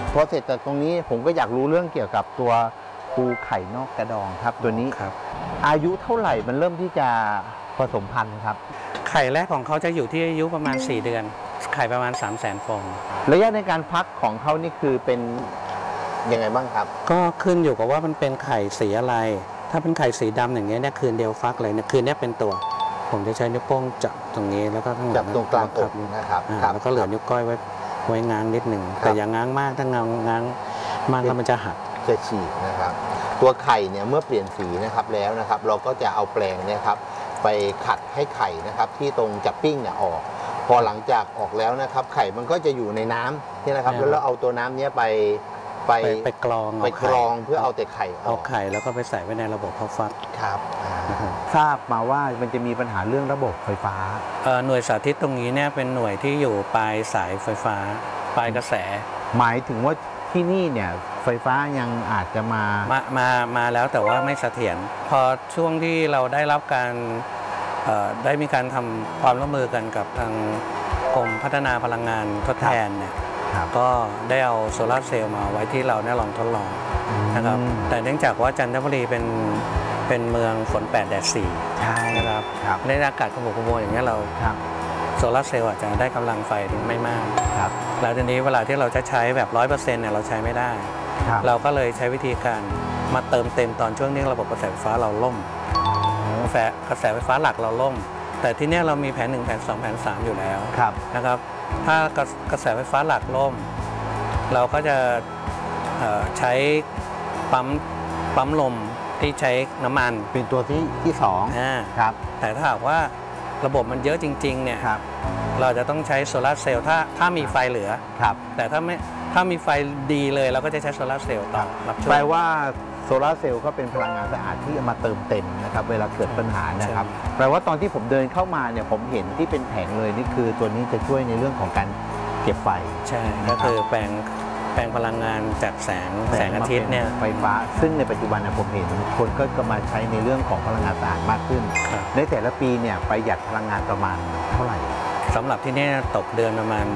พอเสร็จจากตรงนี้ผมก็อยากรู้เรื่องเกี่ยวกับตัวปูไข่นอกกระดองครับตัวนี้ครับอายุเท่าไหร่มันเริ่มที่จะผสมพันธุ์ครับไข่แรกของเขาจะอยู่ที่อายุประมาณ4 เดือนไข่ประมาณ 300,000 ฟองระยะในการฟักของเขานี่คือเป็นยังไงบ้างครับก็ขึ้นอยู่กับว่ามันเป็นไข่สีอะไรถ้าเป็นไข่สีดำอย่างเงี้ยเนี่ยคืนเดียวฟักเลยเนี่ยคืนนี้เป็นตัวผมจะใช้นิ้วโป้งจับตรงนี้แล้วก็ทั้งจับตรงกลางอกนะครับแล้วก็เหลือนิ้วก้อยไว้ง้างนิดหนึ่งแต่อย่างง้างมากถ้าง้างมากแล้วมันจะหักจะฉีกนะครับตัวไข่เนี่ยเมื่อเปลี่ยนสีนะครับแล้วนะครับเราก็จะเอาแปรงเนี่ยครับไปขัดให้ไข่นะครับที่ตรงจับปิ้งเนี่ยออกพอหลังจากออกแล้วนะครับไข่มันก็จะอยู่ในน้ำนี่นะครับแล้วเราเอาตัวน้ำเนี้ยไปกรองเพื่อเอาแต่ไข่เอาไข่แล้วก็ไปใส่ไว้ในระบบเพาะฟักครับทราบมาว่ามันจะมีปัญหาเรื่องระบบไฟฟ้าหน่วยสาธิตตรงนี้เนี่ยเป็นหน่วยที่อยู่ปลายสายไฟฟ้าปลายกระแสหมายถึงว่าที่นี่เนี่ยไฟฟ้ายังอาจจะมาแล้วแต่ว่าไม่เสถียรพอช่วงที่เราได้รับการได้มีการทำความร่วมมือกันกับทางกรมพัฒนาพลังงานทดแทนเนี่ยก็ได้เอาโซลาร์เซลล์มาไว้ที่เราได้ลองทดลองนะครับแต่เนื่องจากว่าจันทบุรีเป็นเมืองฝน8 แดด 4ใช่นะครับในอากาศขมุกขมัวอย่างนี้เราโซลาร์เซลล์อาจจะได้กำลังไฟไม่มากแล้วทีนี้เวลาที่เราจะใช้แบบ 100% เนี่ยเราใช้ไม่ได้เราก็เลยใช้วิธีการมาเติมเต็มตอนช่วงนี้ระบบกระแสไฟฟ้าเราล่มกระแสไฟฟ้าหลักเราล่มแต่ที่นี่เรามีแผน1 แผน 2 แผน 3อยู่แล้วนะครับถ้ากระแสไฟฟ้าหลักล่มเราก็จะใช้ปั๊มลมที่ใช้น้ำมันเป็นตัวที่2ครับแต่ถ้าหากว่าระบบมันเยอะจริงๆเนี่ยเราจะต้องใช้โซลาร์เซลล์ถ้ามีไฟเหลือแต่ถ้ามีไฟดีเลยเราก็จะใช้โซลาร์เซลล์ต่อรับช่วยแปลว่าโซลาร์เซลล์ก็เป็นพลังงานสะอาดที่มาเติมเต็มนะครับเวลาเกิดปัญหานะครับแปลว่าตอนที่ผมเดินเข้ามาเนี่ยผมเห็นที่เป็นแผงเลยนี่คือตัวนี้จะช่วยในเรื่องของการเก็บไฟใช่ก็คือแปลงพลังงานจากแสงอาทิตย์เนี่ยไฟฟ้าซึ่งในปัจจุบันผมเห็นคนก็มาใช้ในเรื่องของพลังงานสะอาดมากขึ้นในแต่ละปีเนี่ยประหยัดพลังงานประมาณเท่าไหร่สำหรับที่นี่ตกเดือนประมาณ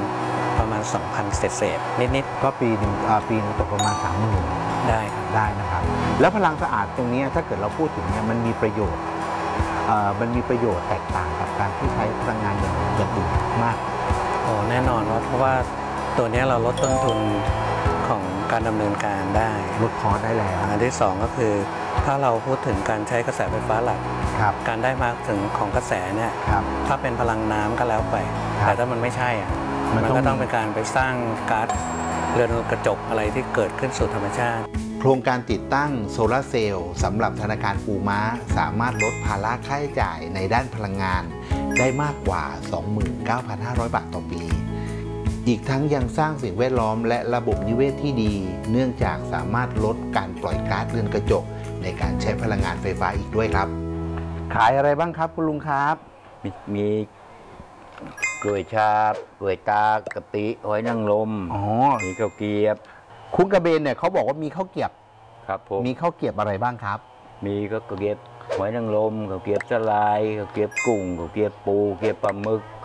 2,000 เศษนิดก็ปีนึงตกประมาณ 30,000ได้นะครับแล้วพลังสะอาดตรงนี้ถ้าเกิดเราพูดถึงเนี่ยมันมีประโยชน์แตกต่างกับการที่ใช้พลังงานอย่างอื่นมากแน่นอนเพราะว่าตัวนี้เราลดต้นทุนของการดำเนินการได้ลดคอสได้แล้วอันที่2ก็คือถ้าเราพูดถึงการใช้กระแสไฟฟ้าหลักการได้มาถึงของกระแสเนี่ยถ้าเป็นพลังน้ำก็แล้วไปแต่ถ้ามันไม่ใช่มันก็ต้องเป็นการไปสร้างก๊าซเรือนกระจกอะไรที่เกิดขึ้นสู่ธรรมชาติโครงการติดตั้งโซลาร์เซลล์สำหรับธนาคารปูม้าสามารถลดภาระค่าใช้จ่ายในด้านพลังงานได้มากกว่า 29,500 บาทต่อปีอีกทั้งยังสร้างสิ่งแวดล้อมและระบบนิเวศที่ดีเนื่องจากสามารถลดการปล่อยก๊าซเรือนกระจกในการใช้พลังงานไฟฟ้าอีกด้วยครับขายอะไรบ้างครับคุณลุงครับมีกล้วยฉาบกล้วยตากกะปิหอยนางรมมีข้าวเกรียบคุณกระเบนเนี่ยเขาบอกว่ามีข้าวเกรียบครับผมมีข้าวเกรียบอะไรบ้างครับมีข้าวเกรียบหอยนางรมข้าวเกรียบสลายข้าวเกรียบกุ้งข้าวเกรียบปูข้าวเกรียบปลาหมึก